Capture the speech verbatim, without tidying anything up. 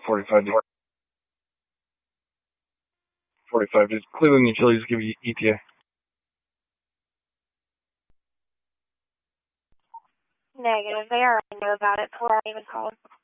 forty-five to forty-five. Did Cleveland Utilities give you E T A? Negative. They already know about it before I even called.